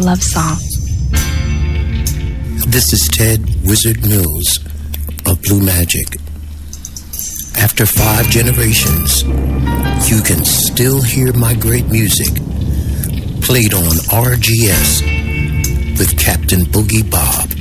love song. This is Ted Wizard Mills of Blue Magic. After 5 generations, you can still hear my great music played on RGS with Captain Boogie Bob.